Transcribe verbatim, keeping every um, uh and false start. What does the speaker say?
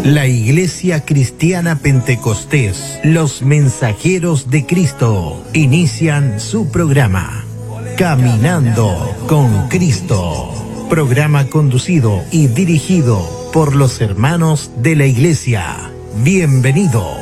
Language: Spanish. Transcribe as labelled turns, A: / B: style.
A: La Iglesia Cristiana Pentecostés, los Mensajeros de Cristo, inician su programa, Caminando con Cristo. Programa conducido y dirigido por los hermanos de la Iglesia. Bienvenidos.